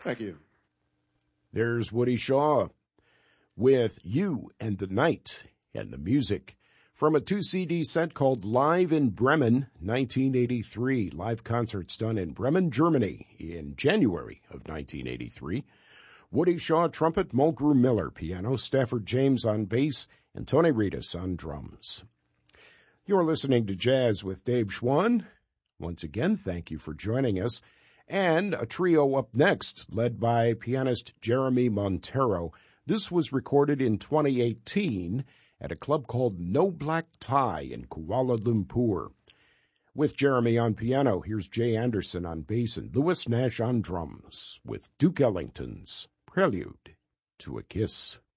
Thank you. There's Woody Shaw with You and the Night, and the music from a 2-CD set called Live in Bremen, 1983. Live concerts done in Bremen, Germany in January of 1983. Woody Shaw, trumpet, Mulgrew Miller, piano, Stafford James on bass, and Tony Reedus on drums. You're listening to Jazz with Dave Schwann. Once again, thank you for joining us. And a trio up next, led by pianist Jeremy Montero. This was recorded in 2018 at a club called No Black Tie in Kuala Lumpur. With Jeremy on piano, here's Jay Anderson on bass and Lewis Nash on drums with Duke Ellington's Prelude to a Kiss.